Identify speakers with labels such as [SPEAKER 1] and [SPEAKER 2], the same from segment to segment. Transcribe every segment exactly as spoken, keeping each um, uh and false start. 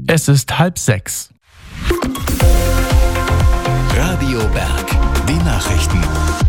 [SPEAKER 1] Es ist halb sechs.
[SPEAKER 2] Radio Berg, die Nachrichten.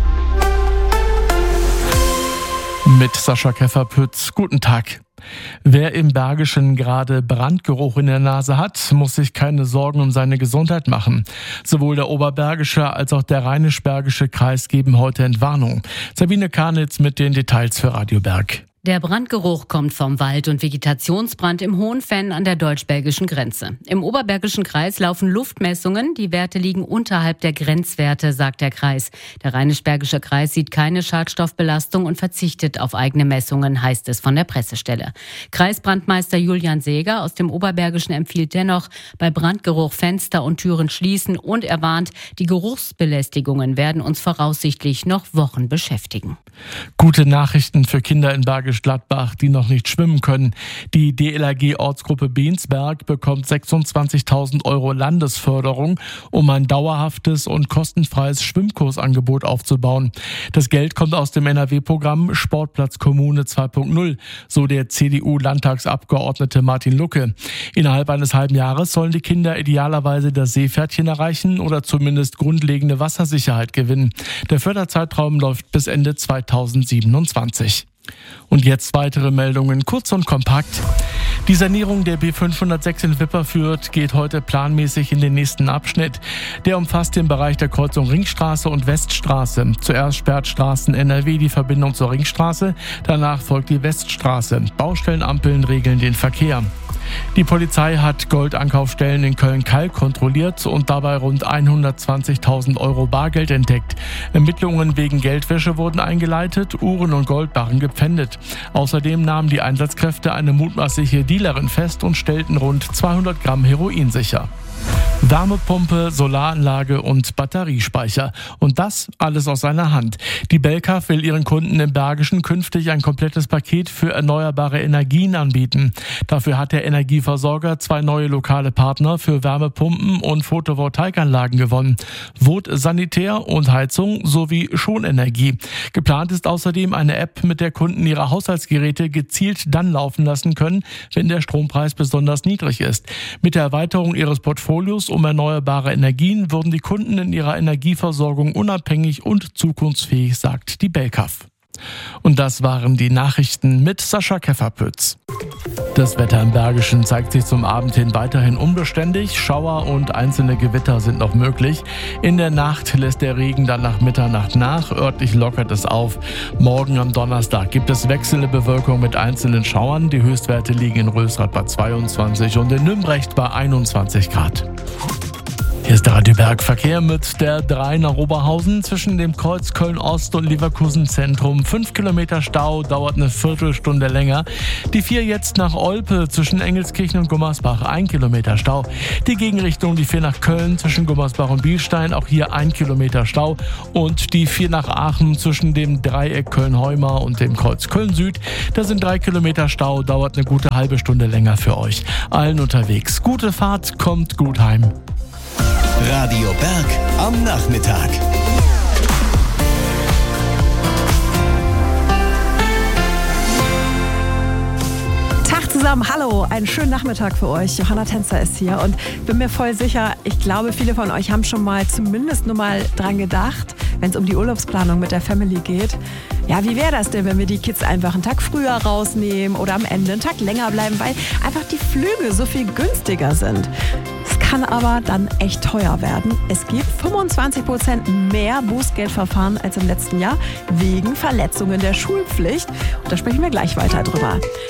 [SPEAKER 1] Mit Sascha Keffer-Pütz. Guten Tag. Wer im Bergischen gerade Brandgeruch in der Nase hat, muss sich keine Sorgen um seine Gesundheit machen. Sowohl der Oberbergische als auch der Rheinisch-Bergische Kreis geben heute Entwarnung. Sabine Karnitz mit den Details für Radio Berg.
[SPEAKER 3] Der Brandgeruch kommt vom Wald- und Vegetationsbrand im Hohenfenn an der deutsch-belgischen Grenze. Im Oberbergischen Kreis laufen Luftmessungen. Die Werte liegen unterhalb der Grenzwerte, sagt der Kreis. Der Rheinisch-Bergische Kreis sieht keine Schadstoffbelastung und verzichtet auf eigene Messungen, heißt es von der Pressestelle. Kreisbrandmeister Julian Seeger aus dem Oberbergischen empfiehlt dennoch, bei Brandgeruch Fenster und Türen schließen und er warnt, die Geruchsbelästigungen werden uns voraussichtlich noch Wochen beschäftigen.
[SPEAKER 1] Gute Nachrichten für Kinder in Bergisch Gladbach, die noch nicht schwimmen können. Die D L R G-Ortsgruppe Beensberg bekommt sechsundzwanzigtausend Euro Landesförderung, um ein dauerhaftes und kostenfreies Schwimmkursangebot aufzubauen. Das Geld kommt aus dem N R W-Programm Sportplatz Kommune zwei Punkt null, so der C D U-Landtagsabgeordnete Martin Lucke. Innerhalb eines halben Jahres sollen die Kinder idealerweise das Seepferdchen erreichen oder zumindest grundlegende Wassersicherheit gewinnen. Der Förderzeitraum läuft bis Ende zweitausendsiebenundzwanzig. Und jetzt weitere Meldungen, kurz und kompakt. Die Sanierung der B fünfhundertsechs in Wipperfürth geht heute planmäßig in den nächsten Abschnitt. Der umfasst den Bereich der Kreuzung Ringstraße und Weststraße. Zuerst sperrt Straßen N R W die Verbindung zur Ringstraße, danach folgt die Weststraße. Baustellenampeln regeln den Verkehr. Die Polizei hat Goldankaufstellen in Köln-Kalk kontrolliert und dabei rund hundertzwanzigtausend Euro Bargeld entdeckt. Ermittlungen wegen Geldwäsche wurden eingeleitet, Uhren und Goldbarren gepfändet. Außerdem nahmen die Einsatzkräfte eine mutmaßliche Dealerin fest und stellten rund zweihundert Gramm Heroin sicher. Wärmepumpe, Solaranlage und Batteriespeicher. Und das alles aus einer Hand. Die Belkaf will ihren Kunden im Bergischen künftig ein komplettes Paket für erneuerbare Energien anbieten. Dafür hat der Energieversorger zwei neue lokale Partner für Wärmepumpen und Photovoltaikanlagen gewonnen. Vod Sanitär und Heizung sowie Schonenergie. Geplant ist außerdem eine App, mit der Kunden ihre Haushaltsgeräte gezielt dann laufen lassen können, wenn der Strompreis besonders niedrig ist. Mit der Erweiterung ihres Portfolios um erneuerbare Energien würden die Kunden in ihrer Energieversorgung unabhängig und zukunftsfähig, sagt die Belkaf. Und das waren die Nachrichten mit Sascha Keffer-Pütz. Das Wetter im Bergischen zeigt sich zum Abend hin weiterhin unbeständig. Schauer und einzelne Gewitter sind noch möglich. In der Nacht lässt der Regen dann nach Mitternacht nach. Örtlich lockert es auf. Morgen am Donnerstag gibt es wechselnde Bewölkung mit einzelnen Schauern. Die Höchstwerte liegen in Rösrath bei zweiundzwanzig und in Nümbrecht bei einundzwanzig Grad. Hier ist der Radio Berg Verkehr mit der drei nach Oberhausen zwischen dem Kreuz Köln-Ost und Leverkusen Zentrum. Fünf Kilometer Stau, dauert eine Viertelstunde länger. Die vier jetzt nach Olpe zwischen Engelskirchen und Gummersbach, ein Kilometer Stau. Die Gegenrichtung, die vier nach Köln zwischen Gummersbach und Bielstein, auch hier ein Kilometer Stau. Und die vier nach Aachen zwischen dem Dreieck Köln-Heumar und dem Kreuz Köln-Süd. Da sind drei Kilometer Stau, dauert eine gute halbe Stunde länger für euch. Allen unterwegs. Gute Fahrt, kommt gut heim.
[SPEAKER 2] Radio Berg am Nachmittag.
[SPEAKER 4] Tag zusammen, hallo, einen schönen Nachmittag für euch. Johanna Tänzer ist hier und bin mir voll sicher, ich glaube, viele von euch haben schon mal zumindest nur mal dran gedacht, wenn es um die Urlaubsplanung mit der Family geht. Ja, wie wäre das denn, wenn wir die Kids einfach einen Tag früher rausnehmen oder am Ende einen Tag länger bleiben, weil einfach die Flüge so viel günstiger sind. Es kann aber dann echt teuer werden. Es gibt fünfundzwanzig Prozent mehr Bußgeldverfahren als im letzten Jahr wegen Verletzungen der Schulpflicht. Und da sprechen wir gleich weiter drüber.